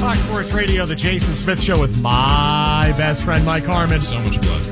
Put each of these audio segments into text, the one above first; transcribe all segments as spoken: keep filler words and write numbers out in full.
Fox Sports Radio, the Jason Smith Show with my best friend, Mike Harmon. So much blood.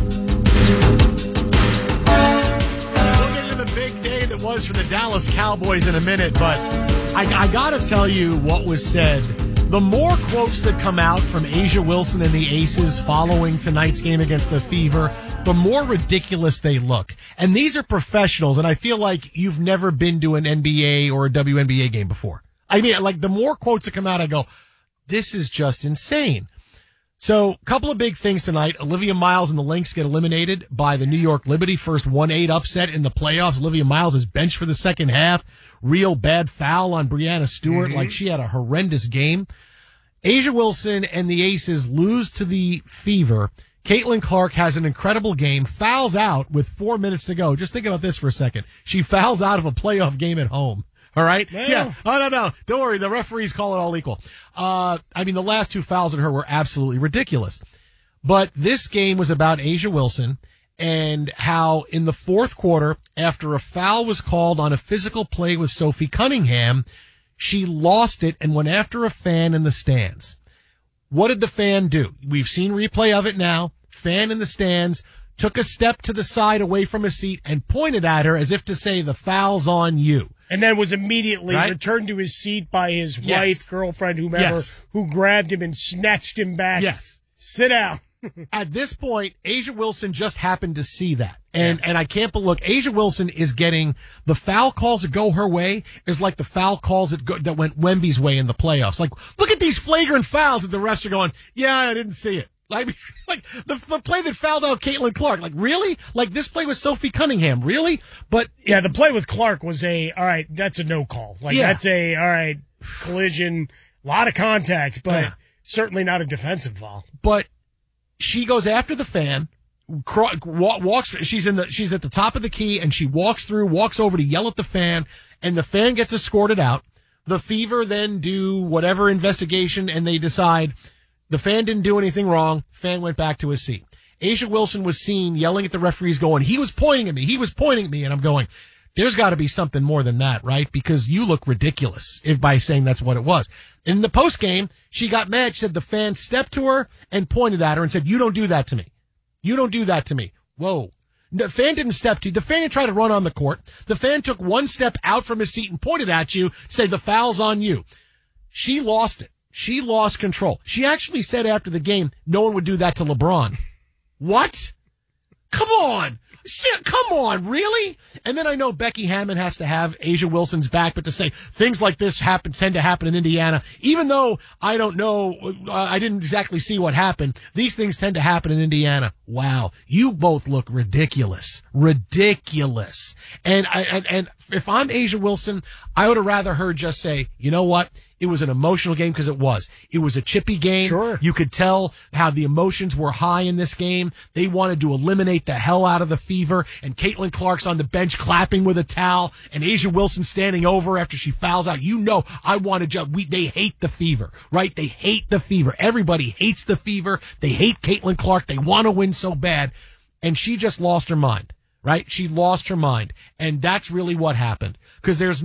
We'll get into the big day that was for the Dallas Cowboys in a minute, but I, I got to tell you what was said. The more quotes that come out from A'ja Wilson and the Aces following tonight's game against the Fever, the more ridiculous they look. And these are professionals, and I feel like you've never been to an N B A or a W N B A game before. I mean, like, the more quotes that come out, I go, this is just insane. So, a couple of big things tonight. Olivia Miles and the Lynx get eliminated by the New York Liberty. First one eight upset in the playoffs. Olivia Miles is benched for the second half. Real bad foul on Brianna Stewart. Mm-hmm. Like, she had a horrendous game. A'ja Wilson and the Aces lose to the Fever. Caitlin Clark has an incredible game, fouls out with four minutes to go. Just think about this for a second. She fouls out of a playoff game at home. All right? Yeah. yeah. Oh, no, no. Don't worry. The referees call it all equal. Uh, I mean, the last two fouls on her were absolutely ridiculous. But this game was about A'ja Wilson and how in the fourth quarter, after a foul was called on a physical play with Sophie Cunningham, she lost it and went after a fan in the stands. What did the fan do? We've seen replay of it now. Fan in the stands took a step to the side away from his seat and pointed at her as if to say, the foul's on you. And then was immediately right? returned to his seat by his yes. wife, girlfriend, whomever, yes. who grabbed him and snatched him back. Yes. Sit down. At this point, A'ja Wilson just happened to see that. And yeah. and I can't believe, look, A'ja Wilson is getting the foul calls that go her way is like the foul calls that go, that went Wemby's way in the playoffs. Like, look at these flagrant fouls that the refs are going, yeah, I didn't see it. Like, like the the play that fouled out Caitlin Clark. Like, really? Like, this play with Sophie Cunningham. Really? But yeah, the play with Clark was a, all right, that's a no call. Like, yeah. that's a, all right, collision, a lot of contact, but yeah. certainly not a defensive foul. But she goes after the fan, cro- walks, she's in the, she's at the top of the key and she walks through, walks over to yell at the fan, and the fan gets escorted out. The Fever then do whatever investigation and they decide the fan didn't do anything wrong. Fan went back to his seat. A'ja Wilson was seen yelling at the referees going, he was pointing at me, he was pointing at me, and I'm going, there's got to be something more than that, right? Because you look ridiculous if by saying that's what it was. In the post game, she got mad. She said the fan stepped to her and pointed at her and said, you don't do that to me. You don't do that to me. Whoa. The fan didn't step to you. The fan didn't try to run on the court. The fan took one step out from his seat and pointed at you, say the foul's on you. She lost it. She lost control. She actually said after the game, no one would do that to LeBron. What? Come on. Shit, come on, really? And then I know Becky Hammon has to have A'ja Wilson's back, but to say things like this happen tend to happen in Indiana, even though I don't know, uh, I didn't exactly see what happened, these things tend to happen in Indiana. Wow, you both look ridiculous, ridiculous. And I, and, and if I'm A'ja Wilson, I would have rather her just say, you know what? It was an emotional game because it was. It was a chippy game. Sure. You could tell how the emotions were high in this game. They wanted to eliminate the hell out of the Fever, and Caitlin Clark's on the bench clapping with a towel, and A'ja Wilson standing over after she fouls out. You know, I wanted to, we, they hate the Fever, right? They hate the Fever. Everybody hates the Fever. They hate Caitlin Clark. They want to win so bad. And she just lost her mind, right? She lost her mind. And that's really what happened. Because there's